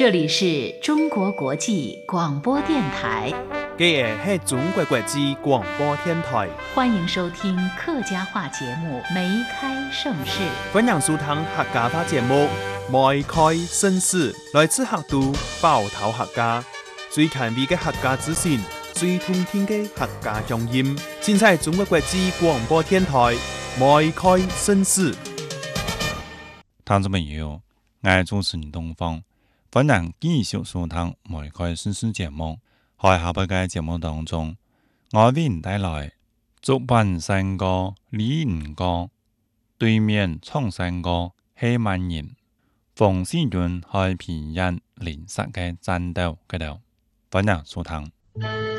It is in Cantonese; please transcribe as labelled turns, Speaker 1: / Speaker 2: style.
Speaker 1: 这里是中国国际广播电台，
Speaker 2: 这是中国国际广播电台，
Speaker 1: 欢迎收听客家话节目《梅开盛世》。
Speaker 2: 欢迎收听客家话节目《梅开盛世》，来自客都包头客家，最权威的客家资讯，最通听的客家乡音。现在中国国际广播电台《梅开盛世》。
Speaker 3: 听众朋友，我係主持人東方，歡迎繼續收聽《梅開盛世》節目。喺下半嘅節目當中，我為您帶來竹板山歌、李吳歌、對面蒼山歌、希萬人、馮士頓喺平壤連實嘅戰鬥嗰度，歡迎收聽。